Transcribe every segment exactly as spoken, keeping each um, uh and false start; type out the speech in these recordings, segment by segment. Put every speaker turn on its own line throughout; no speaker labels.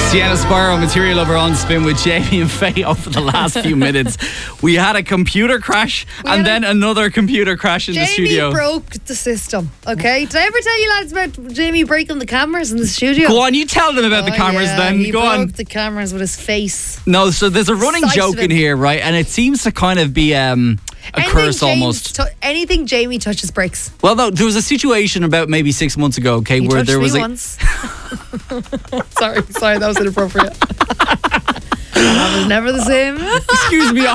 Sienna Spyro, Material Lover on Spin with Jamie and Faye over the last few minutes. We had a computer crash we and then a, another computer crash in
Jamie
the studio.
Jamie broke the system, okay? Did I ever tell you lads about Jamie breaking the cameras in the studio?
Go on, you tell them about
oh,
the cameras
yeah,
then.
He
Go
broke
on.
the cameras with his face.
No, so there's a running
Sliced
joke in here, right? And it seems to kind of be um, a
anything
curse
James
almost.
Tu- anything Jamie touches breaks.
Well, no, there was a situation about maybe six months ago, okay,
He
where
touched
there was
me
a.
once. sorry, sorry, that was inappropriate. I was never the same.
Excuse me.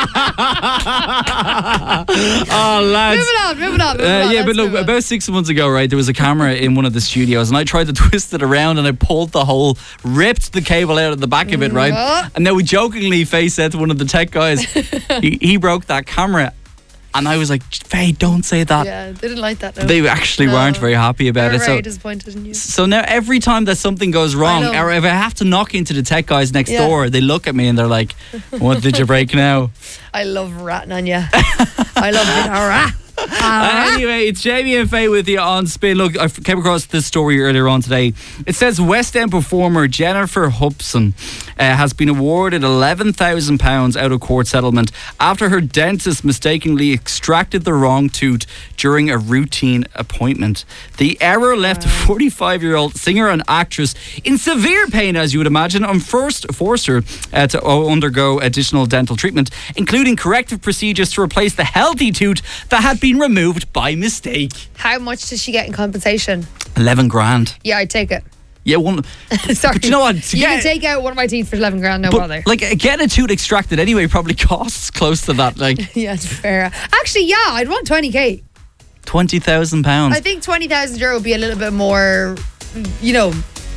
Oh, lads.
Moving on, moving on. Moving
Uh,
on.
yeah,
Let's
but look,
move on.
about six months ago, right, there was a camera in one of the studios and I tried to twist it around and I pulled the whole, ripped the cable out of the back of it, right?
Mm.
And now we jokingly Faye said to one of the tech guys, he, he broke that camera. And I was like, Faye, don't say that.
Yeah, they didn't like that. No.
They actually
No.
weren't very happy about
They were
it.
very
So,
disappointed in you.
so now every time that something goes wrong,
know.
or if I have to knock into the tech guys next
Yeah.
door, they look at me and they're like, what did you break now?
I love ratting on you. I love it. Rat.
Uh, anyway, it's Jamie and Faye with you on Spin. Look, I came across this story earlier on today. It says West End performer Jennifer Hudson uh, has been awarded eleven thousand pounds out of court settlement after her dentist mistakenly extracted the wrong tooth during a routine appointment. The error left forty-five-year-old singer and actress in severe pain, as you would imagine, and first forced her uh, to undergo additional dental treatment, including corrective procedures to replace the healthy tooth that had been removed by mistake.
How much does she get in compensation?
eleven grand.
Yeah, I'd take it.
Yeah, one.
Sorry.
But you know what? To
You
get
can
it-
take out one of my teeth for eleven grand, no
but,
bother.
like, getting a tooth extracted anyway probably costs close to that, like
Yeah, it's fair. Actually, yeah, I'd want twenty k.
twenty thousand pounds.
I think twenty thousand euro would be a little bit more, you know,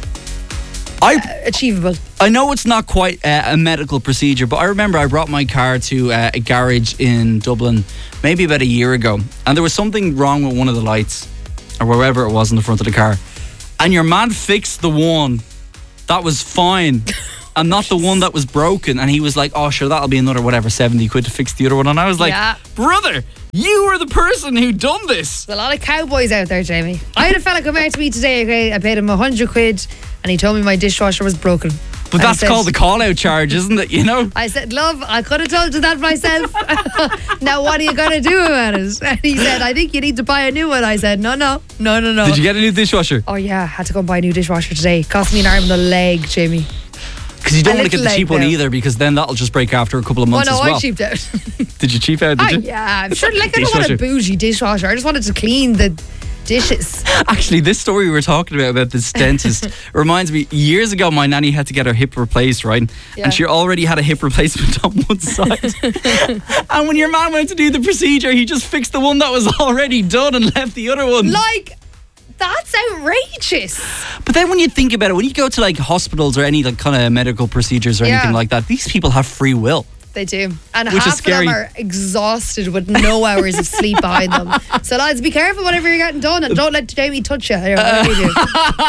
I
achievable.
I know it's not quite uh, a medical procedure, but I remember I brought my car to uh, a garage in Dublin maybe about a year ago, and there was something wrong with one of the lights, or wherever it was in the front of the car, and your man fixed the one that was fine and not the one that was broken, and he was like, oh sure, that'll be another whatever seventy quid to fix the other one, and I was like,
Yeah.
brother, you were the person who done this.
There's a lot of cowboys out there, Jamie. I had a fella come out to me today, okay, I paid him a hundred quid and he told me my dishwasher was broken.
But
And I
that's
said-
called the call-out charge, isn't it, you know?
I said, love, I could have told you that myself. Now what are you going to do about it? And he said, I think you need to buy a new one. I said, no, no, no, no, no.
Did you get a new dishwasher?
Oh yeah, I had to go and buy a new dishwasher today. Cost me an arm and a leg, Jamie.
Because you don't
A
want to get the
little
cheap
late
one
now.
either, because then that'll just break after a couple of
Oh
months
no,
as well.
I cheaped out.
Did you cheap out, did
Ah,
you?
yeah, I'm sure. Like I don't want a
Dishwasher.
bougie dishwasher. I just wanted to clean the dishes.
Actually, this story we were talking about, about this dentist, reminds me, years ago my nanny had to get her hip replaced, right?
Yeah.
And she already had a hip replacement on one side. And when your man went to do the procedure, he just fixed the one that was already done and left the other one.
Like, that's outrageous.
But then when you think about it, when you go to like hospitals or any like kind of medical procedures or
Yeah.
anything like that, these people have free will.
They do. And
Which is
half of them
scary.
are exhausted with no hours of sleep behind them. So lads, be careful whenever you're getting done and don't let Jamie touch you. Or whatever you do.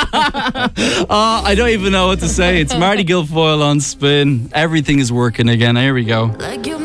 Oh, I don't even know what to say. It's Marty Guilfoyle on Spin. Everything is working again. Here we go.
Like you